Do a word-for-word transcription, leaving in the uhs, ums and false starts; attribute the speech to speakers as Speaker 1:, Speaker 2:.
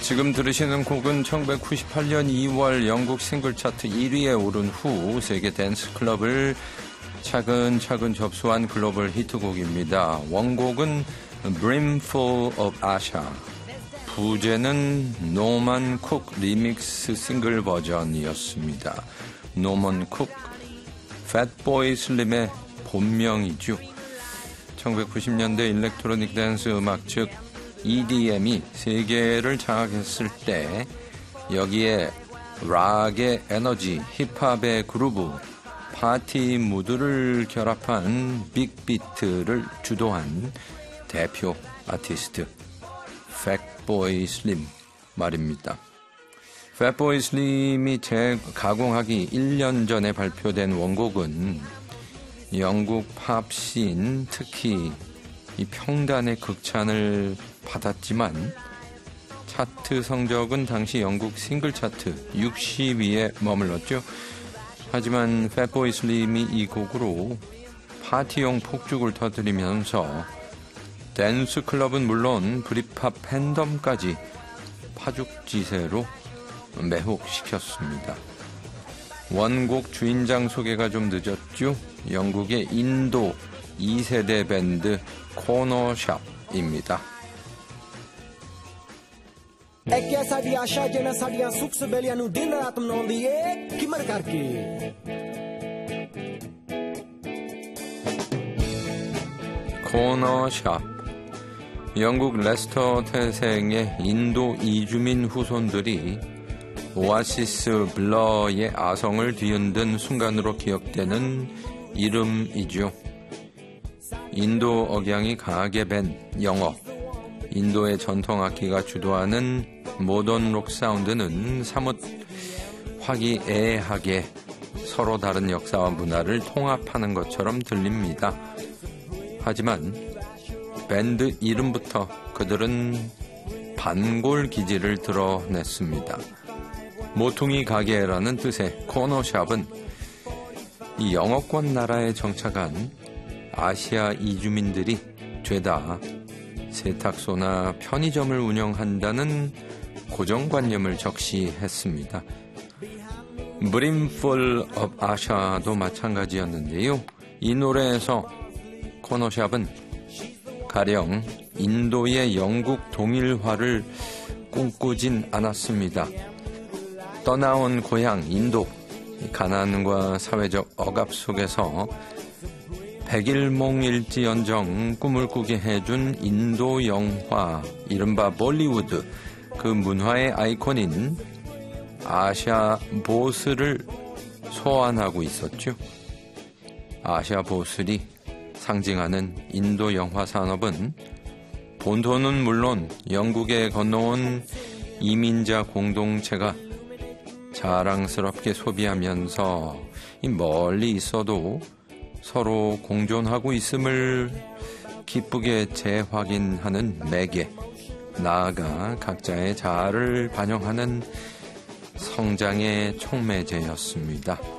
Speaker 1: 지금 들으시는 곡은 천구백구십팔 년 이월 영국 싱글 차트 일 위에 오른 후 세계 댄스 클럽을 차근차근 접수한 글로벌 히트곡입니다. 원곡은 Brimful of Asha, 부제는 노먼 쿡 리믹스 싱글 버전이었습니다. 노먼 쿡, 팻보이 슬림의 본명이죠. 천구백구십 년대 일렉트로닉 댄스 음악 즉 이디엠이 세계를 장악했을 때 여기에 락의 에너지, 힙합의 그루브, 파티 무드를 결합한 빅비트를 주도한 대표 아티스트 팻보이 슬림 말입니다. 팻보이 슬림이 재가공하기 일 년 전에 발표된 원곡은 영국 팝씬, 특히 이 평단의 극찬을 받았지만 차트 성적은 당시 영국 싱글 차트 육십 위에 머물렀죠. 하지만 팻보이 슬림이 이 곡으로 파티용 폭죽을 터뜨리면서 댄스 클럽은 물론 브릿팝 팬덤까지 파죽지세로 매혹시켰습니다. 원곡 주인장 소개가 좀 늦었죠. 영국의 인도 이 세대 밴드 코너샵입니다.
Speaker 2: É que ਸਾਡੀ ਆਸ਼ਾ ਜਿਹਨਾਂ ਸਾਡੀਆਂ ਸੁੱਖ ਸਬੇਲੀਆਂ ਨੂੰ ਦਿਨ ਰਾਤ ਮਨਾਉਂਦੀ ਏ ਕਿਮਰ ਕਰਕੇ
Speaker 1: 코너샵. 영국 레스터 태생의 인도 이주민 후손들이 오아시스 블러의 아성을 뒤흔든 순간으로 기억되는 이름이죠. 인도 억양이 강하게 밴 영어, 인도의 전통 악기가 주도하는 모던 록 사운드는 사뭇 화기애애하게 서로 다른 역사와 문화를 통합하는 것처럼 들립니다. 하지만 밴드 이름부터 그들은 반골 기질을 드러냈습니다. 모퉁이 가게라는 뜻의 코너샵은 이 영어권 나라에 정착한 아시아 이주민들이 죄다 세탁소나 편의점을 운영한다는 고정관념을 적시했습니다. Brimful of Asha도 마찬가지였는데요. 이 노래에서 코너샵은 가령 인도의 영국 동일화를 꿈꾸진 않았습니다. 떠나온 고향 인도, 가난과 사회적 억압 속에서 백일몽일지언정 꿈을 꾸게 해준 인도 영화, 이른바 볼리우드, 그 문화의 아이콘인 아샤 보슬을 소환하고 있었죠. 아샤 보슬이 상징하는 인도 영화 산업은 본토는 물론 영국에 건너온 이민자 공동체가 자랑스럽게 소비하면서 멀리 있어도 서로 공존하고 있음을 기쁘게 재확인하는 매개, 나아가 각자의 자아를 반영하는 성장의 촉매제였습니다.